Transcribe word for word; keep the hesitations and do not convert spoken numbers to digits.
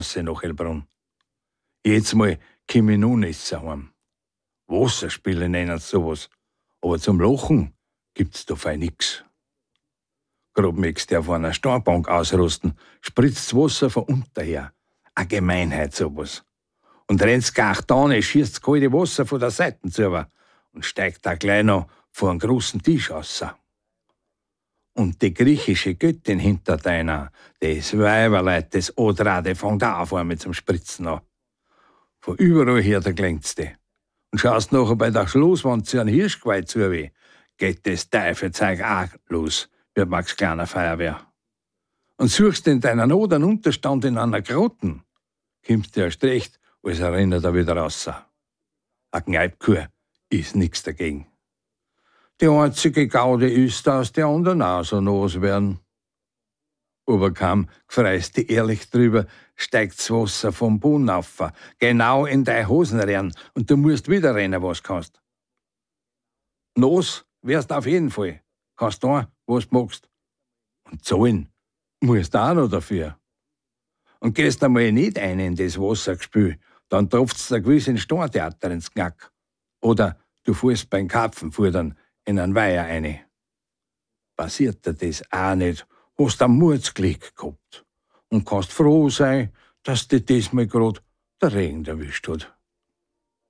nach Hellbrunn. Jetzt mal komm ich noch nicht heim. Wasserspiele nennen sie sowas. Aber zum Lachen gibt's da fein nix. Grad möcht's der auf einer Steinbank ausrosten, spritzt's Wasser von unten her. A Gemeinheit sowas. Und rennt's gar da, schießt's kalte Wasser von der Seite zu und steigt da gleich noch vor einem großen Tisch raus. Und die griechische Göttin hinter deiner, das Weiberleut, das Odrade, fängt auch an mit zum Spritzen an. Von überall her, da klingt's die. Und schaust nachher bei der Schlosswand zu einem Hirschgeweih zu, wie geht das Teufelzeug auch los, wie Max kleiner Feuerwehr. Und suchst in deiner Not einen Unterstand in einer Grotten, kommst dir erst recht, als erinnert er wieder raus. A Kneipkur ist nix dagegen. Die einzige Gaude ist, dass die anderen auch so nass werden. Aber kaum gefreist die ehrlich drüber, steigt's Wasser vom Boden auf, genau in deine Hosen rein, und du musst wieder rennen, was kannst. Nass wärst auf jeden Fall. Kannst tun, was du magst. Und zahlen musst auch noch dafür. Und gehst einmal nicht ein in das Wassergespül, dann tropft's dir gewiss ins Steintheater ins Knack. Oder du fährst beim Karpfenfudern in einen Weiher rein. Passiert dir das auch nicht, hast ein Mordsglück gehabt und kannst froh sein, dass dir das mal grad der Regen erwischt hat.